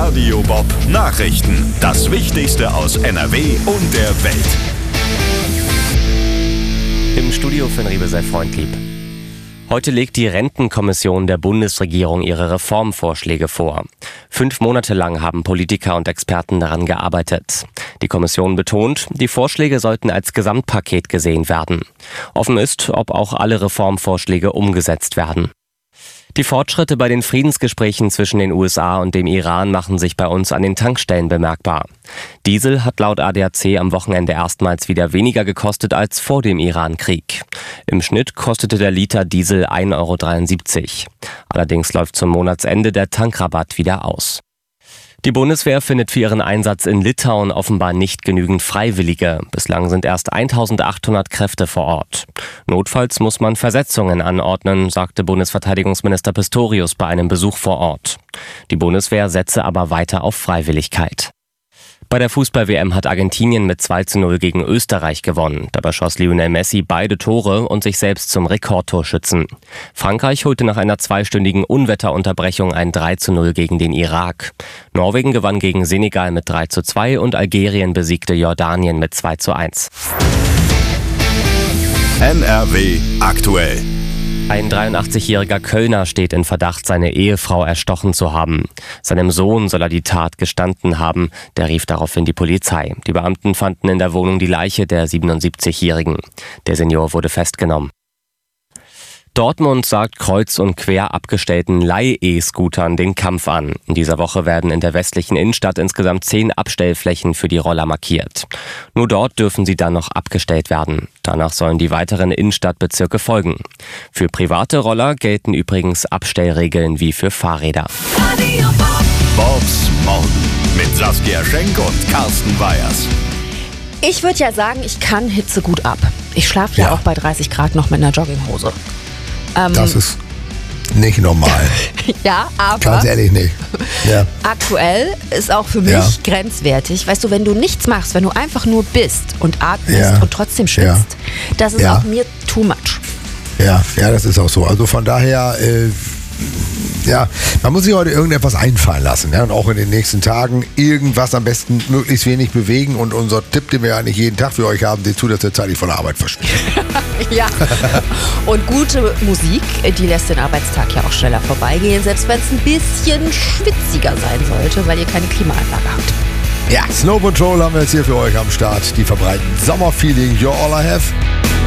Radio Bob Nachrichten. Das Wichtigste aus NRW und der Welt. Im Studio für Riebe sei freundlieb. Heute legt die Rentenkommission der Bundesregierung ihre Reformvorschläge vor. 5 Monate lang haben Politiker und Experten daran gearbeitet. Die Kommission betont, die Vorschläge sollten als Gesamtpaket gesehen werden. Offen ist, ob auch alle Reformvorschläge umgesetzt werden. Die Fortschritte bei den Friedensgesprächen zwischen den USA und dem Iran machen sich bei uns an den Tankstellen bemerkbar. Diesel hat laut ADAC am Wochenende erstmals wieder weniger gekostet als vor dem Iran-Krieg. Im Schnitt kostete der Liter Diesel 1,73 €. Allerdings läuft zum Monatsende der Tankrabatt wieder aus. Die Bundeswehr findet für ihren Einsatz in Litauen offenbar nicht genügend Freiwillige. Bislang sind erst 1800 Kräfte vor Ort. Notfalls muss man Versetzungen anordnen, sagte Bundesverteidigungsminister Pistorius bei einem Besuch vor Ort. Die Bundeswehr setze aber weiter auf Freiwilligkeit. Bei der Fußball-WM hat Argentinien mit 2:0 gegen Österreich gewonnen. Dabei schoss Lionel Messi beide Tore und sich selbst zum Rekordtorschützen. Frankreich holte nach einer 2-stündigen Unwetterunterbrechung ein 3:0 gegen den Irak. Norwegen gewann gegen Senegal mit 3:2 und Algerien besiegte Jordanien mit 2:1. NRW aktuell. Ein 83-jähriger Kölner steht in Verdacht, seine Ehefrau erstochen zu haben. Seinem Sohn soll er die Tat gestanden haben. Der rief daraufhin die Polizei. Die Beamten fanden in der Wohnung die Leiche der 77-Jährigen. Der Senior wurde festgenommen. Dortmund sagt kreuz und quer abgestellten Leih-E-Scootern den Kampf an. In dieser Woche werden in der westlichen Innenstadt insgesamt 10 Abstellflächen für die Roller markiert. Nur dort dürfen sie dann noch abgestellt werden. Danach sollen die weiteren Innenstadtbezirke folgen. Für private Roller gelten übrigens Abstellregeln wie für Fahrräder. Radio Bobs Morgen mit Saskia Schenk und Carsten Weyers. Ich würde ja sagen, ich kann Hitze gut ab. Ich schlafe ja auch bei 30 Grad noch mit einer Jogginghose. Das ist nicht normal. Ja, aber Ganz ehrlich nicht. Ja. Aktuell ist auch für mich grenzwertig. Weißt du, wenn du nichts machst, wenn du einfach nur bist und atmest und trotzdem schwitzt, das ist auch mir too much. Ja, das ist auch so. Also von daher, man muss sich heute irgendetwas einfallen lassen. Ja? Und auch in den nächsten Tagen irgendwas am besten möglichst wenig bewegen. Und unser Tipp, den wir ja nicht jeden Tag für euch haben, seht zu, dass ihr zeitig von der Arbeit verschwindet. Ja, und gute Musik, die lässt den Arbeitstag ja auch schneller vorbeigehen, selbst wenn es ein bisschen schwitziger sein sollte, weil ihr keine Klimaanlage habt. Ja, Snow Patrol haben wir jetzt hier für euch am Start. Die verbreiten Sommerfeeling. You're all I have.